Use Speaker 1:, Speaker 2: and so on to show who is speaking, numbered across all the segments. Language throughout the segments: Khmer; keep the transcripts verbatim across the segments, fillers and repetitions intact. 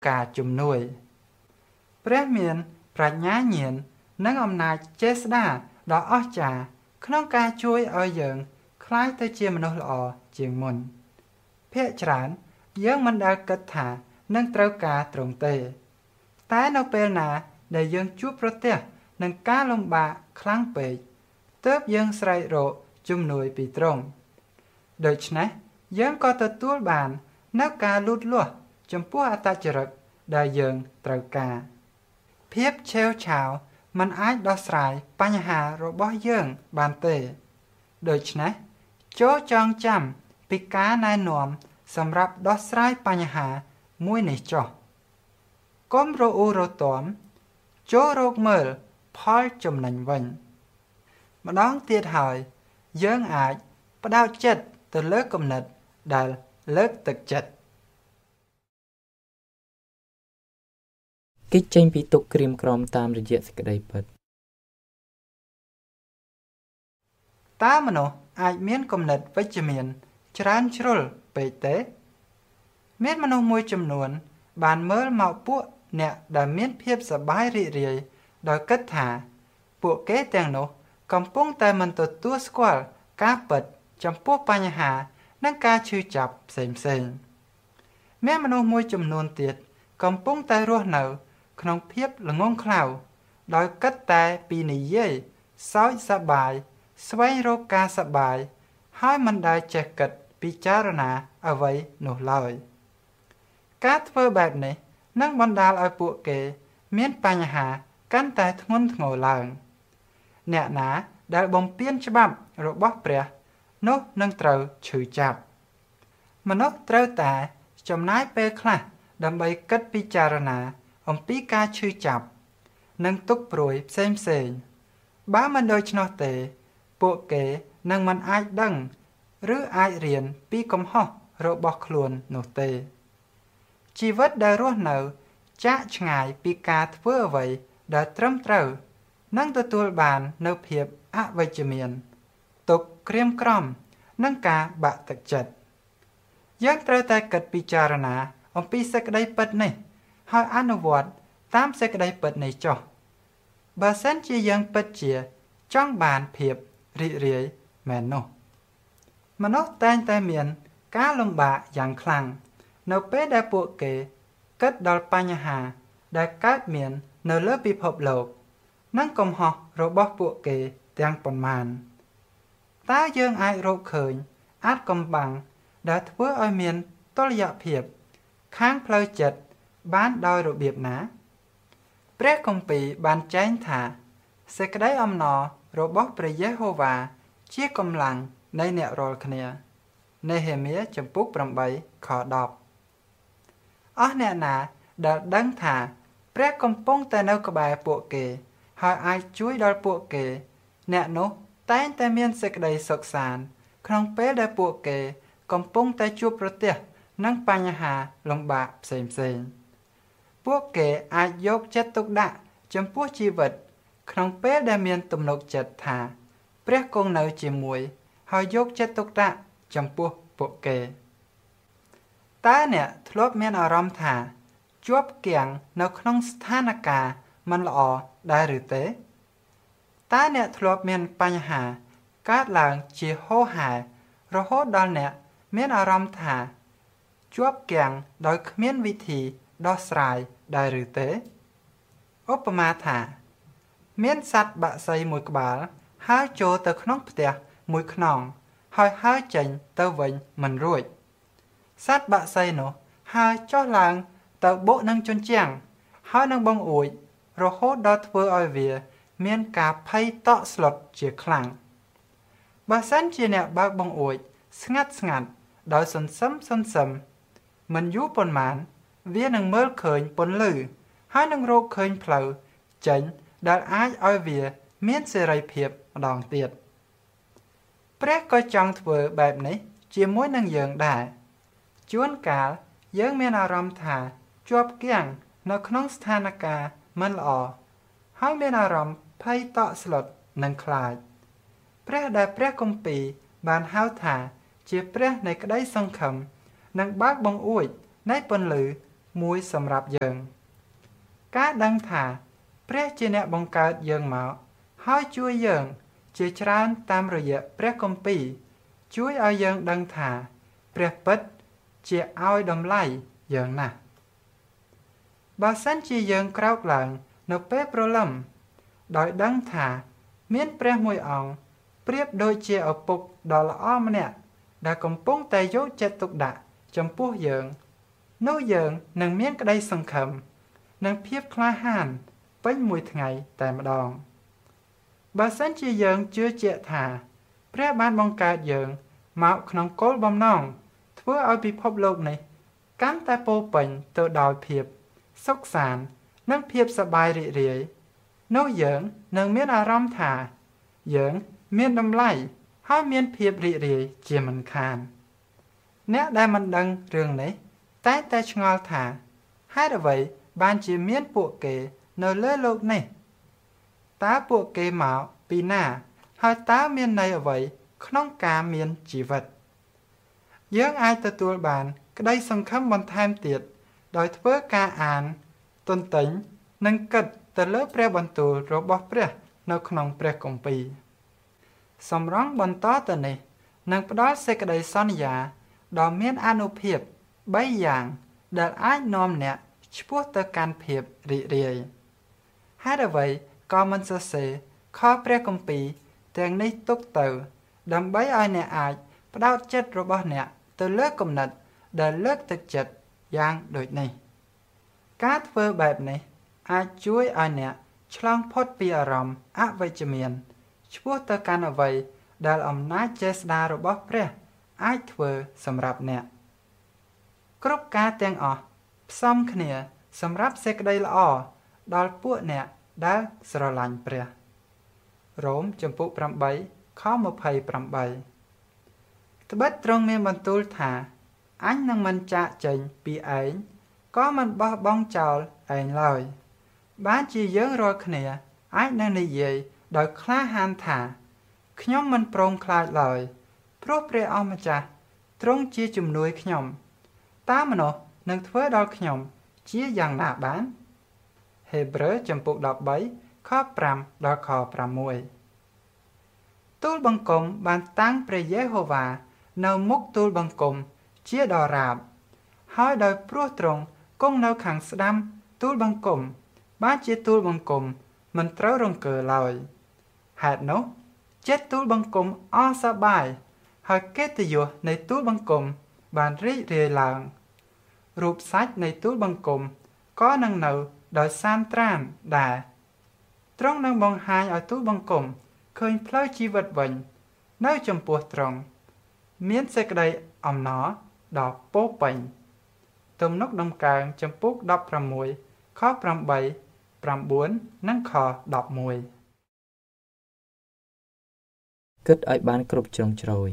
Speaker 1: ការជំនួយព្រះមានប្រាជ្ញាញាណនិងអំណាចចេស្តាដ៏អស្ចារ្យក្នុងការជួយឲ្យយើងក្លាយទៅជាមនុស្សល្អជាងមុនភាគច្រើនយើងមិនដែលគិតថានឹងត្រូវការទ្រង់ទេតែនៅពេលណាដែលយើងជួបប្រទះនឹងការលំបាកខ្លាំងពេកទើបយើងស្រែករកជំនួយពីទ្រង់ដូច្នេះយើងក៏ទទួលបាននូវការលូតលាស់ចំពោះអត្តចរិតដែលយើងត្រូវការភាពឆេវឆាវមិនអាចដោះស្រាយបញ្ហារបស់យើងបានទេដូច្នេះចូរចងចាំពីការណែនាំសម្រាប់ដោះស្រាយបញ្ហាមួយនេះចុះកុំរអ៊ូរទាំចូលរកមើលផលចំណេញវិញម្ដងទៀតហើយយើងអាចផ្ដោតចិត្តទៅលើគំនិតដែលលើកទឹកចិត្ត
Speaker 2: គេចចេញពីទុក្ខក្រៀមក្រំតាមរយៈសេចក្តីពិត
Speaker 1: តើមនុស្សអាចមានគំនិតវិជ្ជមានច្រើនជ្រុលពេកទេមានមនុស្សមួយចំនួនបានមើលមកពួកអ្នកដែលមានភាពសប្បាយរីករាយដោយគិតថាពួកគេទាំងនោះកំពុងតែមិនទទួលស្គាល់ការពិតចំពោះបញ្ហានិងការឈឺចាប់ផ្សេងផ្សេងមានមនុស្សមួយចំនួនទៀតកំពុងតែរស់នៅក្នុងភាពល្ងង់ខ្លៅដោយគិតតែពីនិយាយសើចសប្បាយស្វែងរកការសប្បាយហើយមិនដែលចេះគិតពិចារណាអ្វីនោះឡើយការធ្វើបែបនេះនឹងបណ្ដាលឲ្យពួកគេមានបញ្ហាកាន់តែធ្ងន់ធ្ងរឡើងអ្នកណាដែលបំពានច្បាប់របស់ព្រះនោះនឹងត្រូវឈឺចាប់មនុស្សត្រូវតែចំណាយពេលខ្លះដើម្បីគិតពិចារណាអំពីការឈឺចាប់និងទុក្ខព្រួយផ្សេងផ្សេងបើមិនដូច្នោះទេពួកគេនឹងមិនអាចដឹងឬអាចរៀនពីកំហុសរបស់ខ្លួននោះទេជីវិតដែលរស់នៅចាកឆ្ងាយពីការធ្វើអ្វីដែលត្រឹមត្រូវនឹងទទួលបាននូវភាពអវិជ្ជមានទុក្ខក្រៀមក្រំនិងការបាក់ទឹកចិត្តយើងត្រូវតែគិតពិចារណាអំពីសេចក្តីពិតនេះហើយអនុវត្តតាមសេចក្តីពិតនេះចុះបើសិនជាយើងពិតជាចង់បានភាពរីករាយមែននោះមនុស្សតែងតែមានការលំបាកយ៉ាងខ្លាំងនៅពេលដែលពួកគេគិតដល់បញ្ហាដែលកើតមាននៅលើពិភពលោកនិងកំហុសរបស់ពួកគេទាំងប៉ុន្មានតើយើងអាចរកឃើញអាចកំបាំងដែលធ្វើឲ្យមានតុល្យភាពខាងផ្លូវចិត្តបានដោយរបៀបណាព្រះគម្ពីរបានចែងថាសេចក្តីអំណររបស់ព្រះយេហូវ៉ាជាកម្លាំងនៃអ្នករាល់គ្នានេហេមៀចំពុកប្រាំបីខដប់អស់អ្នកណាដែលដឹងថាព្រះកំពុងតែនៅក្បែរពួកគេហើយអាចជួយដល់ពួកគេអ្នកនោះតែងតែមានសេចក្តីសុខសាន្តក្នុងពេលដែលពួកគេកំពុងតែជួបប្រទះនឹងបញ្ហាលំបាកផ្សេងផ្សេងពួកគេអាចយកចិត្តទុកដាក់ចំពោះជីវិតក្នុងពេលដែលមានទំនុកចិត្តថាព្រះគង់នៅជាមួយហើយយកចិត្តទុកដាក់ចំពោះពួកគេតើអ្នកធ្លាប់មានអារម្មណ៍ថាជាប់គាំងនៅក្នុងស្ថានភាពមិនល្អដែរឬទេតើអ្នកធ្លាប់មានបញ្ហាកើតឡើងជាហូរហែរហូតដល់អ្នកមានអារម្មណ៍ថាជាប់គាំងដោយគ្មានវិធីដោះស្រាយដែរឬទេឧបមាថាមានសត្វបក្សីមួយក្បាលហើរចូលទៅក្នុងផ្ទះមួយខ្នងហើយហើរចេញទៅវិញមិនរួចសត្វបក្សីនោះហើរចុះឡើងទៅបុកនឹងជញ្ជាំងហើយនឹងបង្អួចរហូតដល់ធ្វើឲ្យវាមានការភ័យតក់ស្លុតជាខ្លាំងបើសិនជាអ្នកបើកបង្អួចស្ងាត់ស្ងាត់ដោយសន្សឹមសន្សឹមមិនយូរប៉ុន្មានវានឹងមើលឃើញពន្លឺហើយនឹងរកឃើញផ្លូវចេញដែលអាចឲ្យវាមានសេរីភាពម្ដងទៀតព្រះក៏ចង់ធ្វើបែបនេះជាមួយនឹងយើងដែរជួនកាលយើងមានអារម្មណ៍ថាជាប់គាំងនៅក្នុងស្ថានភាពមិនល្អហើយមានអារម្មណ៍ភ័យតក់ស្លុតនិងខ្លាចព្រះដែលព្រះគម្ពីរបានហៅថាជាព្រះនៃក្តីសង្ឃឹមនិងបើកបង្អួចនៃពន្លឺមួយសម្រាប់យើងការដឹងថាព្រះជាអ្នកបង្កើតយើងមកហើយជួយយើងជាច្រើនតាមរយៈព្រះគម្ពីរជួយឲ្យយើងដឹងថាព្រះពិតជាឲ្យតម្លៃយើងណាស់បើសិនជាយើងក្រោកឡើងនៅពេលព្រលឹមដោយដឹងថាមានព្រះមួយអង្គប្រៀបដូចជាឪពុកដ៏ល្អម្នាក់ដែលកំពុងតែយកចិត្តទុកដាក់ចំពោះយើងនោះយើងនឹងមានក្តីសង្ឃឹមនិងភាពក្លាហានពេញមួយថ្ងៃតែម្ដងបើសិនជាយើងជឿជាក់ថាព្រះបានបង្កើតយើងមកក្នុងគោលបំណងធ្វើឲ្យពិភពលោកនេះកាន់តែពោរពេញទៅដោយភាពសុខសាន្តនិងភាពសប្បាយរីករាយនោះយើងនឹងមានអារម្មណ៍ថាយើងមានតម្លៃហើយមានភាពរីករាយជាមិនខានអ្នកដែលមិនដឹងរឿងនេះតែតែឆ្ងល់ថាហេតុអ្វីបានជាមានពួកគេនៅលើโลกនេះតើពួកគេមកពីណាហើយតើមានន័យអ្វីក្នុងការមានជីវិតយើងអាចទទួលបានក្តីសង្ឃឹមបន្ថែមទៀតដោយធ្វើការអានទន្ទិញនិងគិតទៅលើព្រះបន្ទូលរបស់ព្រះនៅក្នុងព្រះគម្ពីរសម្រងបន្តទៅនេះនឹងផ្ដល់សេចក្តីសន្យាដ៏មានអានុភាពបីយ៉ាងដែលអាចនាំអ្នកឆ្ពោះទៅកាន់ភាពរីករាយហេតុអ្វីក៏មិនសរសេរខព្រះគម្ពីរទាំងនេះទុកទៅដើម្បីឲ្យអ្នកអាចផ្ដោតចិត្តរបស់អ្នកទៅលើគំនិតដែលលើកទឹកចិត្តយ៉ាងដូចនេះការធ្វើបែបនេះអាចជួយឲ្យអ្នកឆ្លងផុតពីអារម្មណ៍អវិជ្ជមានឆ្ពោះទៅកាន់អ្វីដែលអំណាចចេស្តារបស់ព្រះអាចធ្វើសម្រាប់អ្នកគ្រប់ការទាំងអស់ផ្សំគ្នាសម្រាប់សេចក្តីល្អដល់ពួកអ្នកដែលស្រឡាញ់ព្រះរ៉ូមចំពុកប្រាំបីខម្ភៃប្រាំបីត្បិតទ្រង់មានបន្ទូលថាអញនឹងមិនចាកចេញពីឯងក៏មិនបោះបង់ចោលឯងឡើយបានជាយើងរាល់គ្នាអាចនឹងនិយាយដោយក្លាហានថាខ្ញុំមិនព្រមខ្លាចឡើយព្រោះព្រះអម្ចាស់ទ្រង់ជាជំនួយខ្ញុំតើមនុស្សនឹងធ្វើដល់ខ្ញុំជាយ៉ាងណាបានហេព្រើរចំពុកដប់បីខប្រាំដល់ខប្រាំមួយទូលបង្គំបានតាំងព្រះយេហូវ៉ានៅមុខទូលបង្គំជាដរាបហើយដោយព្រោះទ្រង់គង់នៅខាងស្ដាំទូលបង្គំបានជាទូលបង្គំមិនត្រូវរង្គើឡើយហេតុនោះចិត្តទូលបង្គំអសប្បាយហើយកិត្តិយសនៃទូលបង្គំបានរីករាយឡើងរូបសាច់នៃទូលបង្គំក៏នឹងនៅដោយសានត្រានដែរទ្រង់នឹងបង្ហាញឲ្យទូលបង្គំឃើញផ្លូវជីវិតវិញនៅចំពោះទ្រង់មានសេចក្តីអំណរដ៏ពោរពេញទំនុកដំកើងចំពុកដប់ប្រាំមួយខប្រាំបី ប្រាំបួននិងខដប់មួយ
Speaker 2: គិតឲ្យបានគ្រប់ជ្រុងជ្រោយ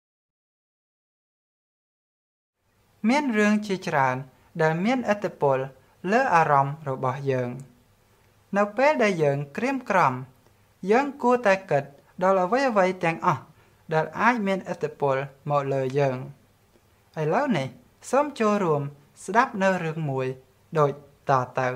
Speaker 1: មានរឿងជាច្រើនដែលមានឥទ្ធិពលលើអារម្មណ៍របស់យើងនៅពេលដែលយើងក្រៀមក្រំយើងគួរតែគិតដល់អ្វីអ្វីទាំងអស់ដែលអាចមានឥទ្ធិពលមកលើយើងឥឡូវនេះសូមចូលរួមស្ដាប់នៅរឿងមួយដូចតទៅ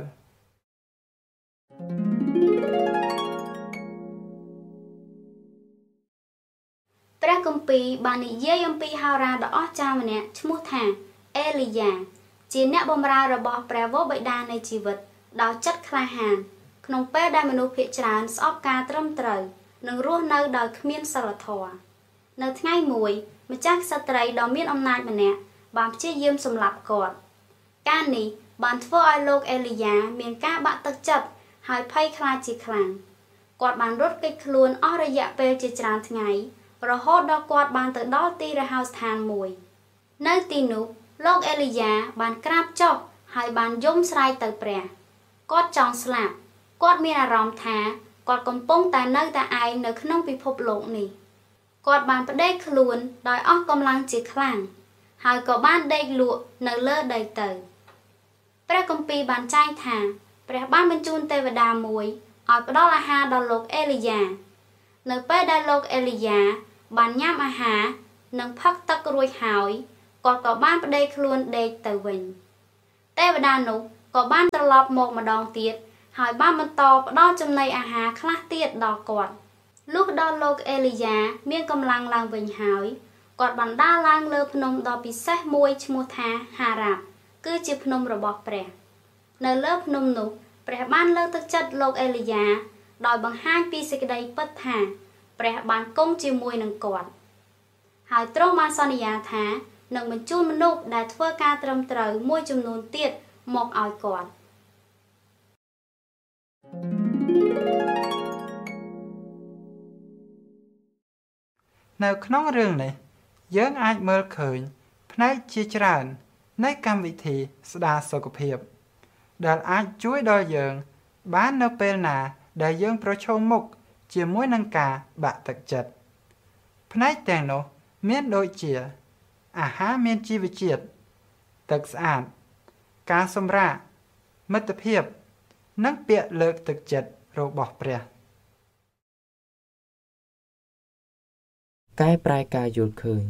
Speaker 3: ព្រះគម្ពីរបាននិយាយអំពីហោរាដ៏អស្ចារ្យម្នាក់ឈ្មោះថាអេលីយ៉ាជាអ្នកបម្រើរបស់ព្រះវរបិតានៃជីវិតដោយចិត្តក្លាហានក្នុងពេលដែលមនុស្សភាគច្រើនស្អប់ការត្រឹមត្រូវនិងរស់នៅដោយគ្មានសីលធម៌នៅថ្ងៃមួយម្ចាស់ក្សត្រីដ៏មានអំណាចម្នាក់បានព្យាយាមសម្លាប់គាត់ការនេះបានធ្វើឲ្យលោកអេលីយ៉ាមានការបាក់ទឹកចិត្តហើយភ័យខ្លាចជាខ្លាំងគាត់បានរត់គេចខ្លួនអស់រយៈពេលជាច្រើនថ្ងៃរហូតដល់គាត់បានទៅដល់ទីរហោស្ថានមួយនៅទីនោះលោកអេលីយ៉ាបានក្រាបចុះហើយបានយំស្រែកទៅព្រះគាត់ចង់ស្លាប់គាត់មានអារម្មណ៍ថាគាត់កំពុងតែនៅតែឯងនៅក្នុងពិភពលោកនេះគាត់បានផ្ដេកខ្លួនដោយអស់កម្លាំងជាខ្លាំងហើយក៏បានដេកលក់នៅលើដីទៅព្រះគម្ពីរបានចែងថាព្រះបានបញ្ជូនទេវតាមួយឲ្យផ្ដល់អាហារដល់លោកអេលីយ៉ានៅពេលដែលលោកអេលីយ៉ាបានញ៉ាំអាហារនិងផឹកទឹករួចហើយគាត់ក៏បានផ្ដេកខ្លួនដេកទៅវិញទេវតានោះក៏បានត្រឡប់មកម្ដងទៀតហើយបានបន្តផ្ដល់ចំណីអាហារខ្លះទៀតដល់គាត់លុះដល់លោកអេលីយ៉ាមានកម្លាំងឡើងវិញហើយគាត់បានដើរឡើងលើភ្នំដ៏ពិសេសមួយឈ្មោះថាហារ៉ាប់គឺជាភ្នំរបស់ព្រះនៅលើភ្នំនោះព្រះបានលើកទឹកចិត្តលោកអេលីយ៉ាដោយបង្ហាញពីសេចក្តីពិតថាព្រះបានគង់ជាមួយនឹងគាត់ហើយទ្រង់បានសន្យាថានឹងបញ្ជូនមនុស្សដែលធ្វើការត្រឹមត្រូវមួយចំនួនទៀតមកឲ្យគាត់
Speaker 1: នៅក្នុងរឿងនេះយើងអាចមើលឃើញផ្នែកជាច្រើននៃកម្មវិធីស្ដារសុខភាពដែលអាចជួយដល់យើងបាននៅពេលណាដែលយើងប្រឈមមុខជាមួយនឹងការបាក់ទឹកចិត្តផ្នែកទាំងនោះមានដូចជាអាហារមានជីវជាតិទឹកស្អាតការសម្រាកមិត្តភាពនិងពាក្យលើកទឹកចិត្តរបស់ព្រះ
Speaker 2: កែប្រែការយល់ឃើញ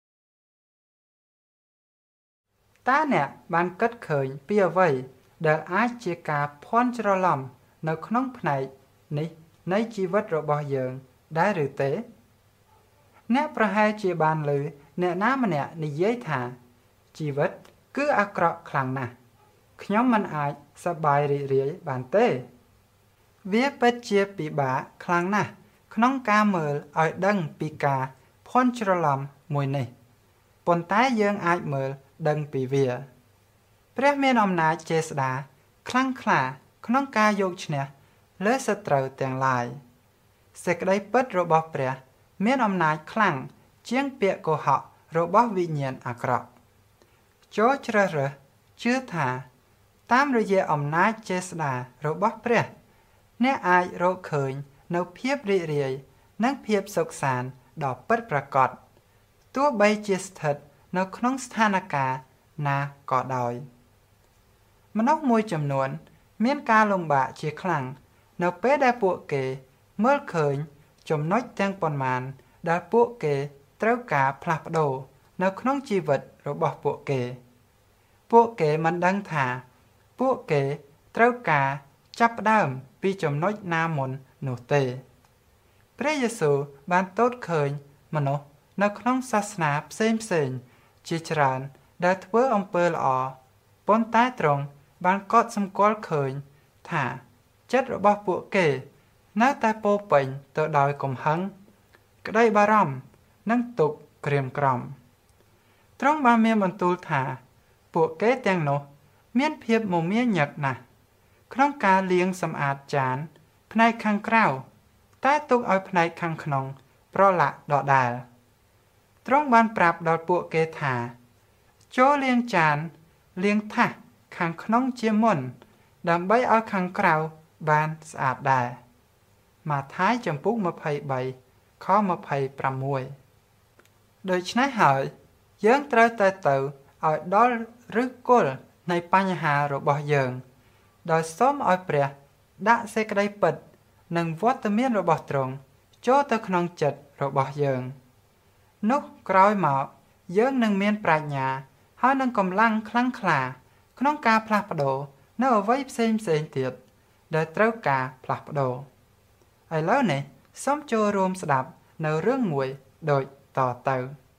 Speaker 1: តើអ្នកបានគិតឃើញពីអ្វីដែលអាចជាការភ័ន្តច្រឡំនៅក្នុងផ្នែកនេះនៃជីវិតរបស់យើងដែរឬទេអ្នកប្រហែលជាបានឮអ្នកណាម្នាក់និយាយថាជីវិតគឺអាក្រក់ខ្លាំងណាស់ខ្ញុំមិនអាចសប្បាយរីករាយបានទេវាពិតជាពិបាកខ្លាំងណាស់ក្នុងការមើលឲ្យដឹងពីការភ័ន្តច្រឡំមួយនេះប៉ុន្តែយើងអាចមើលដឹងពីវាព្រះមានអំណាចចេស្តាខ្លាំងក្លាក្នុងការយកឈ្នះលើសត្រូវទាំងឡាយសេចក្តីពិតរបស់ព្រះមានអំណាចខ្លាំងជាងពាក្យកុហករបស់វិញ្ញាណអាក្រក់ចូលជ្រើសរើសជឿថាតាមរយៈអំណាចចេស្តារបស់ព្រះអ្នកអាចរកឃើញនៅភាពរីករាយនិងភាពសុខសាន្តដ៏ពិតប្រាកដទោះបីជាស្ថិតនៅក្នុងស្ថានភាពណាក៏ដោយមនុស្សមួយចំនួនមានការលំបាកជាខ្លាំងនៅពេលដែលពួកគេមើលឃើញចំណុចទាំងប៉ុន្មានដែលពួកគេត្រូវការផ្លាស់ប្ដូរនៅក្នុងជីវិតរបស់ពួកគេពួកគេមិនដឹងថាពួកគេត្រូវការចាប់ផ្ដើមពីចំណុចណាមុននោះទេព្រះយេស៊ូវបានទតឃើញមនុស្សនៅក្នុងសាសនាផ្សេងផ្សេងជាច្រើនដែលធ្វើអំពើល្អប៉ុន្តែទ្រង់បានកត់សម្គាល់ឃើញថាចិត្តរបស់ពួកគេនៅតែពោរពេញទៅដោយកំហឹងក្តីបារម្ភនិងទុក្ខក្រៀមក្រំទ្រង់បានមានបន្ទូលថាពួកគេទាំងនោះមានភាពមមាញឹកណាស់ក្នុងការលាងសម្អាតចានផ្នែកខាងក្រៅតែទុកឲ្យផ្នែកខាងក្នុងប្រឡាក់ដដែលទ្រង់បានប្រាប់ដល់ពួកគេថាចូលលាងចានលាងថាសខាងក្នុងជាមុនដើម្បីឲ្យខាងក្រៅបានស្អាតដែរម៉ាថាយចំពុកម្ភៃបីខម្ភៃប្រាំមួយដូច្នេះហើយយើងត្រូវតែទៅឲ្យដល់ឫសគល់នៃបញ្ហារបស់យើងដោយសូមឲ្យព្រះដាក់សេចក្តីពិតនិងវត្តមានរបស់ទ្រង់ចូលទៅក្នុងចិត្តរបស់យើងនោះក្រោយមកយើងនឹងមានប្រាជ្ញាហើយនឹងកម្លាំងខ្លាំងក្លាក្នុងការផ្លាស់ប្ដូរនៅអ្វីផ្សេងផ្សេងទៀតដែលត្រូវការផ្លាស់ប្ដូរឥឡូវនេះសូមចូលរួមស្ដាប់នៅរឿងមួយដូចតទៅ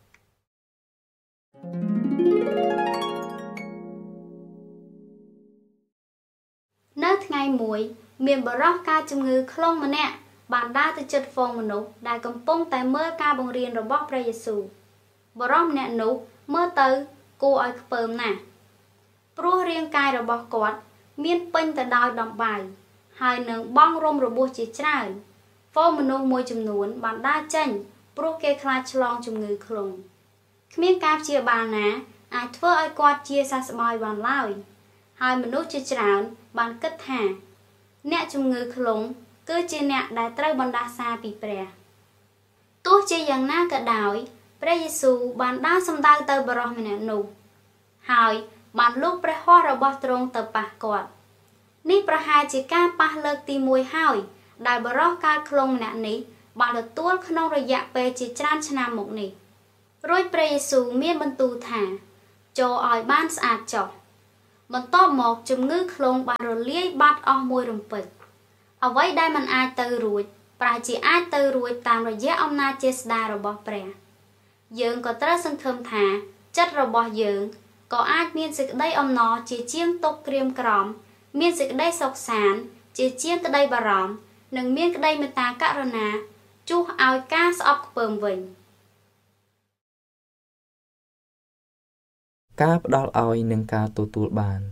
Speaker 3: នៅថ្ងៃមួយមានបរិះការជំងឺខ្លងម្នាក់បានដើរទៅជិតហ្វូងមនុស្សដែលកំពុងតែមើលការបង្រៀនរបស់ព្រះយេស៊ូវបរិះម្នាក់នោះមើលទៅគួរឲ្យខ្ពើមណាស់ព្រោះរាងកាយរបស់គាត់មានពេញទៅដោយដំបៅហើយនឹងបង់រំរបួសជាច្រើនហ្វូងមនុស្សមួយចំនួនបានដើរចេញព្រោះគេខ្លាចឆ្លងជំងឺខ្លងគ្មានការព្យាបាលណាអាចធ្វើឲ្យគាត់ជាសះស្បើយបានឡើយហើយមនុស្សជាច្រើនបានគិតថាអ្នកជំងឺខ្លងគឺជាអ្នកដែលត្រូវបណ្ដាសាពីព្រះទោះជាយ៉ាងណាក៏ដោយព្រះយេស៊ូវបានដើរសម្ដៅទៅបរិះម្នាក់នោះហើយបានលូកព្រះហស្ថរបស់ទ្រង់ទៅប៉ះគាត់នេះប្រហែលជាការប៉ះលើកទីមួយហើយដែលបរិះកើតខ្លងម្នាក់នេះបានទទួលក្នុងរយៈពេលជាច្រើនឆ្នាំមកនេះរួចព្រះយេស៊ូវមានបន្ទូលថាចូលឲ្យបានស្អាតចុះបន្ទាប់មកជំងឺឃ្លោងបានរលាយបាត់អស់មួយរំពេចអ្វីដែលមិនអាចទៅរួចប្រហែលជាអាចទៅរួចតាមរយៈអំណាចចេស្តារបស់ព្រះយើងក៏ត្រូវសង្ឃឹមថាចិត្តរបស់យើងក៏អាចមានសេចក្តីអំណរជាជាងទុកក្រៀមក្រំមានសេចក្តីសុខសាន្តជាជាងក្តីបារម្ភនិងមានក្តីមេត្តាករុណាជួសឲ្យការស្អប់ខ្ពើមវិញ
Speaker 2: ការផ្ដល់ឲ្យនិងការទទួលបាន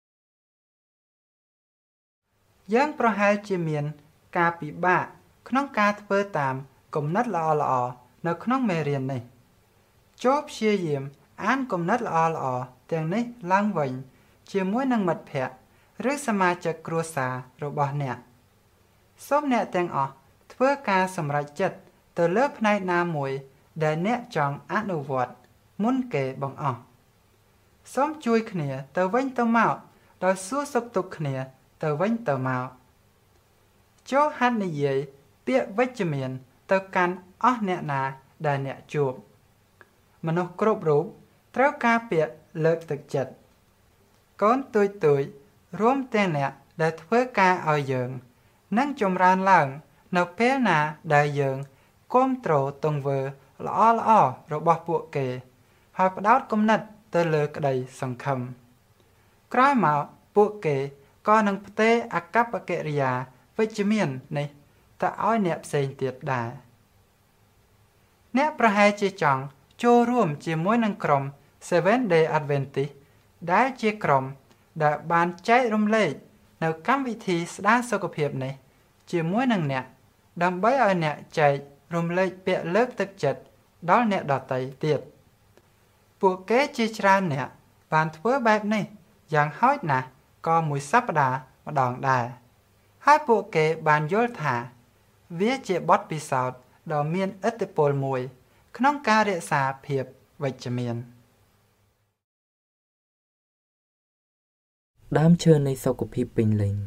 Speaker 1: យើងប្រហែលជាមានការពិបាកក្នុងការធ្វើតាមគំនិតល្អៗនៅក្នុងមេរៀននេះចូលព្យាយាមអានគំនិតល្អៗទាំងនេះឡើងវិញជាមួយនឹងមិត្តភ័ក្តិឬសមាជិកគ្រួសាររបស់អ្នកសូមអ្នកទាំងអស់ធ្វើការសម្រេចចិត្តទៅលើផ្នែកណាមួយដែលអ្នកចង់អនុវត្តមុនគេបង្អស់សូមជួយគ្នាទៅវិញទៅមកដោយសួរសុខទុក្ខគ្នាទៅវិញទៅមកចូលហាត់និយាយពាក្យវិជ្ជមានទៅកាន់អស់អ្នកណាដែលអ្នកជួបមនុស្សគ្រប់រូបត្រូវការពាក្យលើកទឹកចិត្តកូនទួយទួយរួមទាំងអ្នកដែលធ្វើការឲ្យយើងនឹងចម្រើនឡើងនៅពេលណាដែលយើងគាំទ្រទង្វើល្អល្អរបស់ពួកគេហើយផ្ដោតគំនិតទៅលើក្តីសង្ឃឹមក្រោយមកពួកគេក៏នឹងផ្ទេរអាកប្បកិរិយាវិជ្ជមាននេះទៅឲ្យអ្នកផ្សេងទៀតដែរអ្នកប្រហែលជាចង់ចូលរួមជាមួយនឹងក្រុម Seventh Day Adventist ដែលជាក្រុមដែលបានចែករំលែកនៅកម្មវិធីស្ដារសុខភាពនេះជាមួយនឹងអ្នកដើម្បីឲ្យអ្នកចែករំលែកពាក្យលើកទឹកចិត្តដល់អ្នកដទៃទៀតពួកគេជាច្រើនអ្នកបានធ្វើបែបនេះយ៉ាងហោចណាស់ក៏មួយសប្តាហ៍ម្ដងដែរហើយពួកគេបានយល់ថាវាជាបទពិសោធន៍ដ៏មានឥទ្ធិពលមួយក្នុងការរក្សាភាពវិជ្ជមាន
Speaker 2: ដើមឈើនៃសុខភាពពេញលេញ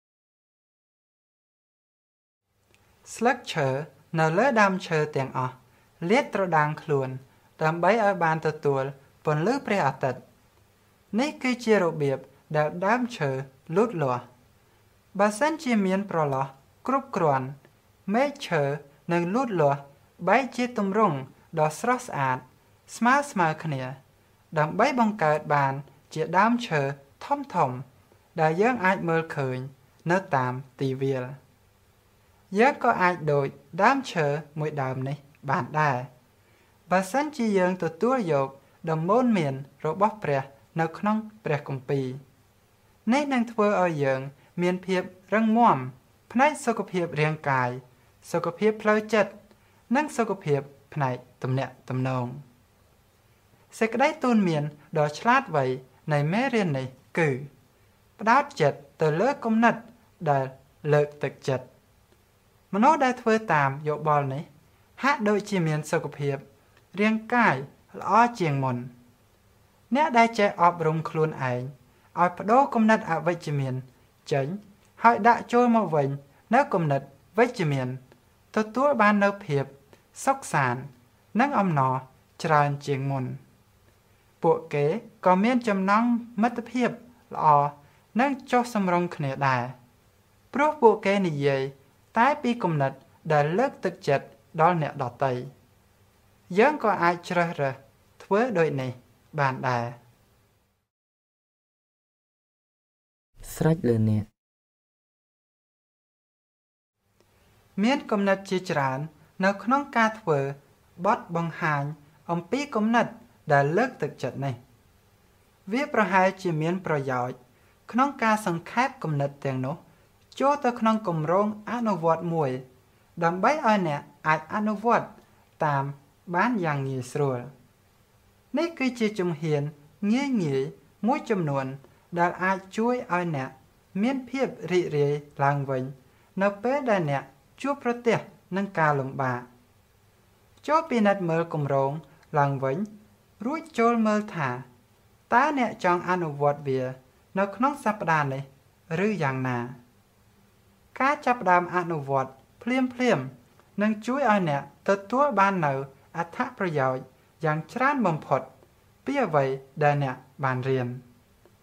Speaker 1: ស្លឹកឈើនៅលើដើមឈើទាំងអស់លាតត្រដាងខ្លួនដើម្បីឲ្យបានទទួលពន្លឺព្រះអាទិត្យនេះគឺជារបៀបដែលដើមឈើលូតលាស់បើសិនជាមានប្រឡោះគ្រប់គ្រាន់មែកឈើនឹងលូតលាស់បែកជាទម្រង់ដ៏ស្រស់ស្អាតស្មើស្មើគ្នាដើម្បីបង្កើតបានជាដើមឈើធំធំដែលយើងអាចមើលឃើញនៅតាមទីវាលយើងក៏អាចដូចដើមឈើមួយដើមនេះបានដែរបើសិនជាយើងទទួលយកដំបូន្មានរបស់ព្រះនៅក្នុងព្រះគម្ពីរនេះនឹងធ្វើឲ្យយើងមានភាពរឹងមាំផ្នែកសុខភាពរាងកាយសុខភាពផ្លូវចិត្តនិងសុខភាពផ្នែកទំនាក់ទំនងសេចក្តីទូន្មានដ៏ឆ្លាតវៃនៃមេរៀននេះគឺផ្ដោតចិត្តទៅលើគំនិតដែលលើកទឹកចិត្តមនុស្សដែលធ្វើតាមយោបល់នេះហាក់ដូចជាមានសុខភាពរាងកាយល្អជាងមុនអ្នកដែលចេះអប់រំខ្លួនឯងឲ្យបដូរគំនិតអវិជ្ជមានចេញហើយដាក់ចូលមកវិញនៅគំនិតវិជ្ជមានទទួលបាននូវភាពសុខសាន្តនិងអំណរច្រើនជាងមុនពួកគេក៏មានចំណងមិត្តភាពល្អនិងចុះសម្រុងគ្នាដែរព្រោះពួកគេនិយាយតែពីគំនិតដែលលើកទឹកចិត្តដល់អ្នកដទៃយើងក៏អាចជ្រើសរើសធ្វើដូចនេះបានដែរ
Speaker 2: ស្រេចលើអ្នក
Speaker 1: មានគំនិតជាច្រើននៅក្នុងការធ្វើបទបង្ហាញអំពីគំនិតដែលលើកទឹកចិត្តនេះវាប្រហែលជាមានប្រយោជន៍ក្នុងការសង្ខេបគំនិតទាំងនោះចូលទៅក្នុងគម្រោងអនុវត្តមួយដើម្បីឲ្យអ្នកអាចអនុវត្តតាមបានយ៉ាងងាយស្រួលនេះគឺជាជំហានងាយងាយមួយចំនួនដែលអាចជួយឲ្យអ្នកមានភាពរីករាយឡើងវិញនៅពេលដែលអ្នកជួបប្រទះនឹងការលំបាកចូលពិនិត្យមើលគម្រោងឡើងវិញរួចចូលមើលថាតើអ្នកចង់អនុវត្តវានៅក្នុងសប្តាហ៍នេះឬយ៉ាងណាការចាប់ផ្ដើមអនុវត្តភ្លាមភ្លាមនឹងជួយឲ្យអ្នកទទួលបាននូវអត្ថប្រយោជន៍យ៉ាងច្រើនបំផុតពីអ្វីដែលអ្នកបានរៀន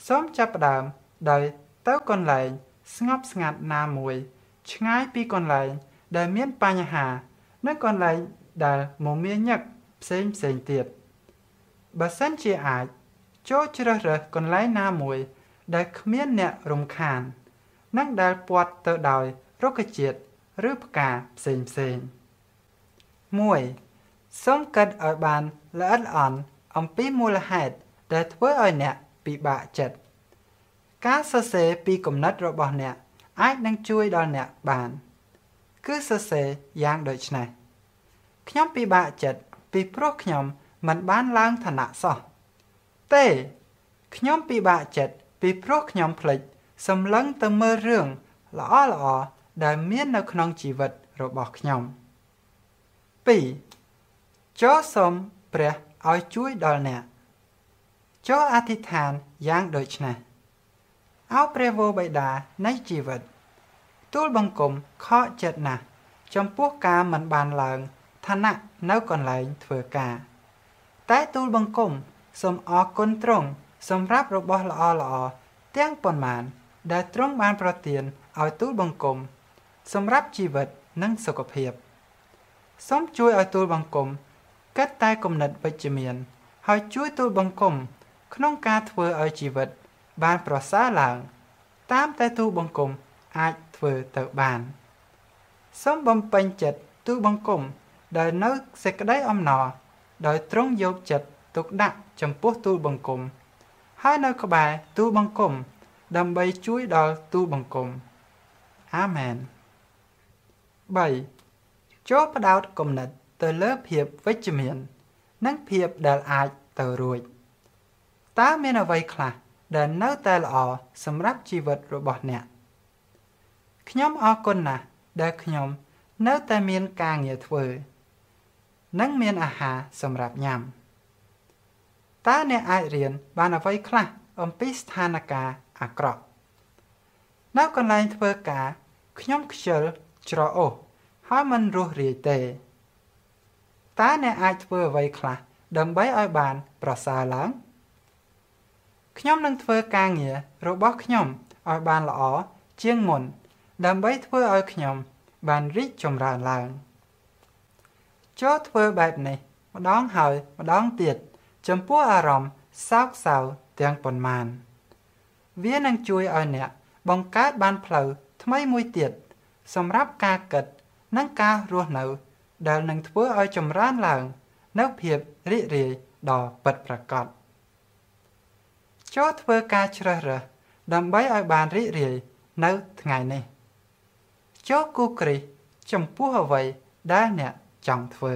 Speaker 1: សូមចាប់ផ្ដើមដោយទៅកន្លែងស្ងប់ស្ងាត់ណាមួយឆ្ងាយពីកន្លែងដែលមានបញ្ហានិងកន្លែងដែលមមាញឹកផ្សេងផ្សេងទៀតបើសិនជាអាចចូលជ្រើសរើសកន្លែងណាមួយដែលគ្មានអ្នករំខាននិងដែលព័ទ្ធទៅដោយរុក្ខជាតិឬផ្កាផ្សេងផ្សេងមួយសូមគិតឲ្យបានល្អិតល្អន់អំពីមូលហេតុដែលធ្វើឲ្យអ្នកពិបាកចិត្តការសរសេរពីគំនិតរបស់អ្នកអាចនឹងជួយដល់អ្នកបានគឺសរសេរយ៉ាងដូចនេះខ្ញុំពិបាកចិត្តពីព្រោះខ្ញុំមិនបានឡើងឋានៈសោះទេខ្ញុំពិបាកចិត្តពីព្រោះខ្ញុំភ្លេចសម្លឹងទៅមើលរឿងល្អល្អដែលមាននៅក្នុងជីវិតរបស់ខ្ញុំពីរចូលសូមព្រះឲ្យជួយដល់អ្នកចូលអធិដ្ឋានយ៉ាងដូចនេះអោព្រះវរបិតានៃជីវិតទូលបង្គំខកចិត្តណាស់ចំពោះការមិនបានឡើងឋានៈនៅកន្លែងធ្វើការតែទូលបង្គំសូមអរគុណទ្រង់សម្រាប់របស់ល្អល្អទាំងប៉ុន្មានដែលទ្រង់បានប្រទានឲ្យទូលបង្គំសម្រាប់ជីវិតនិងសុខភាពសូមជួយឲ្យទូលបង្គំគិតតែគំនិតវិជ្ជមានហើយជួយទូលបង្គំក្នុងការធ្វើឲ្យជីវិតបានប្រសើរឡើងតាមតែទូលបង្គំអាចធ្វើទៅបានសូមបំពេញចិត្តទូលបង្គំដែលនៅសេចក្តីអំណរដោយទ្រង់យកចិត្តទុកដាក់ចំពោះទូលបង្គំហើយនៅក្បែរទូលបង្គំដើម្បីជួយដល់ទូលបង្គំអាមែនបីចូលផ្ដោតគំនិតទៅលើភាពវិជ្ជមាននិងភាពដែលអាចទៅរួចតើមានអ្វីខ្លះដែលនៅតែល្អសម្រាប់ជីវិតរបស់អ្នកខ្ញុំអរគុណណាស់ដែលខ្ញុំនៅតែមានការងារធ្វើនិងមានអាហារសម្រាប់ញ៉ាំតើអ្នកអាចរៀនបានអ្វីខ្លះអំពីស្ថានភាពអាក្រក់នៅកន្លែងធ្វើការខ្ញុំខ្ជិលច្រអូសហើយមិនរស់រាយទេតើអ្នកអាចធ្វើអ្វីខ្លះដើម្បីឲ្យបានប្រសើរឡើងខ្ញុំនឹងធ្វើការងាររបស់ខ្ញុំឲ្យបានល្អជាងមុនដើម្បីធ្វើឲ្យខ្ញុំបានរីកចម្រើនឡើងចូលធ្វើបែបនេះម្ដងហើយម្ដងទៀតចំពោះអារម្មណ៍សោកសៅទាំងប៉ុន្មានវានឹងជួយឲ្យអ្នកបង្កើតបានផ្លូវថ្មីមួយទៀតសម្រាប់ការគិតនិងការរស់នៅដែលនឹងធ្វើឲ្យចម្រើនឡើងនៅភាពរីករាយដ៏ពិតប្រាកដចូលធ្វើការជ្រើសរើសដើម្បីឲ្យបានរីករាយនៅថ្ងៃនេះចូលគូគ្រឹះចំពោះអ្វីដែលអ្នកចង់ធ្វើ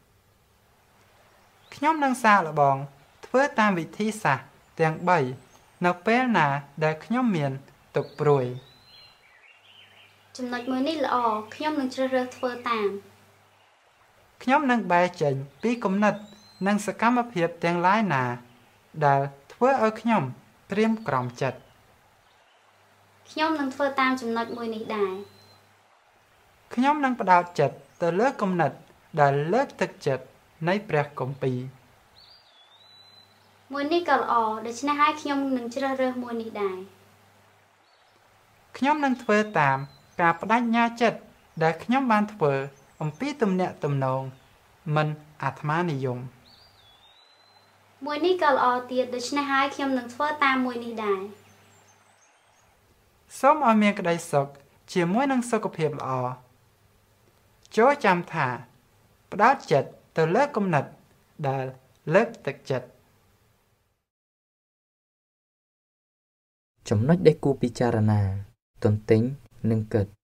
Speaker 1: ខ្ញុំនឹងសាកល្បងធ្វើតាមវិធីសាស្ត្រទាំងបីនៅពេលណាដែលខ្ញុំមានទុក្ខព្រួយ
Speaker 3: ចំណុចមួយនេះល្អខ្ញុំនឹងជ្រើសរើសធ្វើតាម
Speaker 1: ខ្ញុំនឹងបែរចេញពីគំនិតនិងសកម្មភាពទាំងឡាយណាដែលធ្វើឲ្យខ្ញុំត្រៀមក្រំចិត្ត
Speaker 3: ខ្ញុំនឹងធ្វើតាមចំណុចមួយនេះដែរ
Speaker 1: ខ្ញុំនឹងផ្ដោតចិត្តទៅលើគំនិតដែលលើកទឹកចិត្តនៃព្រះគម្ពីរ
Speaker 3: មួយនេះក៏ល្អដូច្នេះហើយខ្ញុំនឹងជ្រើសរើសមួយនេះដែរ
Speaker 1: ខ្ញុំនឹងធ្វើតាមការបដិញ្ញាចិត្តដែលខ្ញុំបានធ្វើអំពីទំនាក់ទំនងមិនអាត្មានិយម
Speaker 3: មួយនេះក៏ល្អទៀតដូច្នេះហើយខ្ញុំនឹងធ្វើតាមមួយនេះដែរ
Speaker 1: សូមឲ្យមានក្តីសុខជាមួយនឹងសុខភាពល្អចូលចាំថាផ្ដោតចិត្តទៅលើគំនិតដែលលើកទឹកចិត្ត
Speaker 2: ចំណុចដែលគួរពិចារណាទន្ទិញនិងគិត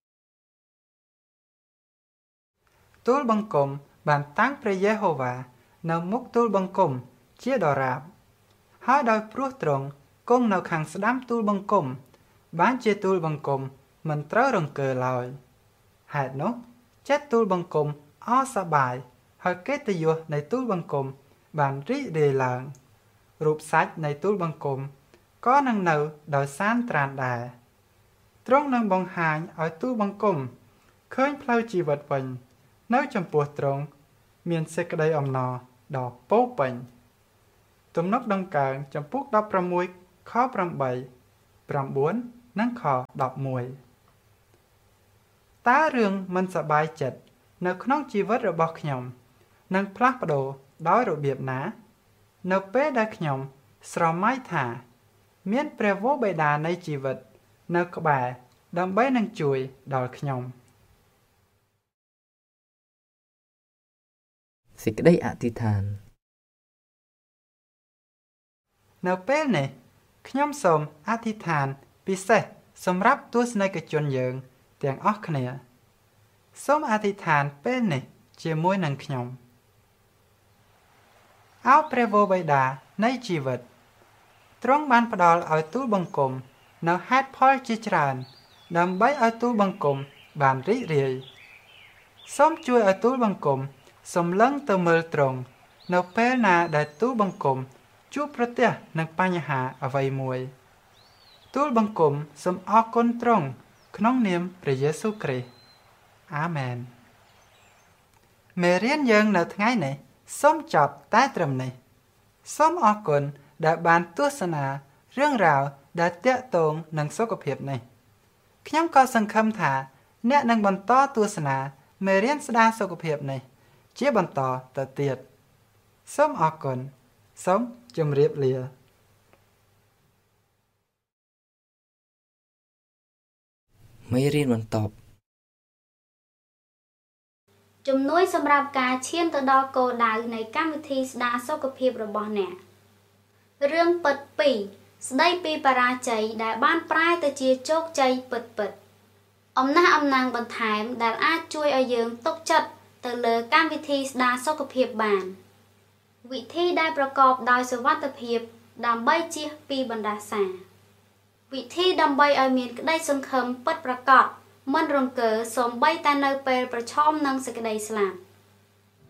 Speaker 1: ទូលបង្គំបានតាំងព្រះយេហូវ៉ានៅមុខទូលបង្គំជាដរាបហើយដោយព្រោះទ្រង់គង់នៅខាងស្ដាំទូលបង្គំបានជាទូលបង្គំមិនត្រូវរង្គើឡើយហេតុនោះចិត្តទូលបង្គំអសប្បាយហើយកិត្តិយសនៃទូលបង្គំបានរីករាយឡើងរូបសាច់នៃទូលបង្គំក៏នឹងនៅដោយសានត្រានដែរទ្រង់នឹងបង្ហាញឲ្យទូលបង្គំឃើញផ្លូវជីវិតវិញនៅចំពោះទ្រង់មានសេចក្តីអំណរដ៏ពោពេញទំនុកដង្កើងចំពុកដប់ប្រាំមួយខខ8 9និងខ11តើរឿងមិនសប្បាយចិត្តនៅក្នុងជីវិតរបស់ខ្ញុំនឹងផ្លាស់ប្ដូរដោយរបៀបណានៅពេលដែលខ្ញុំស្រមៃថាមានព្រះវរបិតានៃជីវិតនៅក្បែរដើម្បីនឹងជួយដល់ខ្ញុំ
Speaker 2: សេចក្តីអធិដ្ឋាន
Speaker 1: នៅពេលនេះខ្ញុំសូមអធិដ្ឋានពិសេសសម្រាប់ទស្សនិកជនយើងទាំងអស់គ្នាសូមអធិដ្ឋានពេលនេះជាមួយនឹងខ្ញុំអោព្រះវរបិតានៃជីវិតទ្រង់បានផ្ដល់ឲ្យទូលបង្គំនៅហេតុផលជាច្រើនដើម្បីឲ្យទូលបង្គំបានរីករាយសូមជួយឲ្យទូលបង្គំសម្លឹងទៅមើលទ្រង់នៅពេលណាដែលទូលបង្គំជួបប្រទះនឹងបញ្ហាអ្វីមួយទូលបង្គំសូមអរគុណទ្រង់ក្នុងនាមព្រះយេស៊ូវគ្រីស្ទអាមែនមេរៀនយើងនៅថ្ងៃនេះសូមចប់តែត្រឹមនេះសូមអរគុណដែលបានទស្សនារឿងរ៉ាវដែលទាក់ទងនឹងសុខភាពនេះខ្ញុំក៏សង្ឃឹមថាអ្នកនឹងបន្តទស្សនាមេរៀនស្ដារសុខភាពនេះជាបន្តទៅទៀតសូមអរគុណសូមជម្រាបលា
Speaker 2: មេរៀនបន្ត
Speaker 3: ជំនួយសម្រាប់ការឈានទៅដល់គោលដៅនៃកម្មវិធីស្ដារសុខភាពរបស់អ្នករឿងពិតពីរស្ដីពីបរាជ័យដែលបានប្រែទៅជាជោគជ័យពិតពិតអំណះអំណាងបន្ថែមដែលអាចជួយឲ្យយើងទុកចិត្តទៅលើកម្មវិធីស្ដារសុខភាពបានវិធីដែលប្រកបដោយសុវត្ថិភាពដើម្បីជៀសពីបណ្ដាសាវិធីដើម្បីឲ្យមានក្តីសង្ឃឹមពិតប្រាកដមិនរង្គើសូម្បីតែនៅពេលប្រឈមនឹងសេចក្តីស្លាប់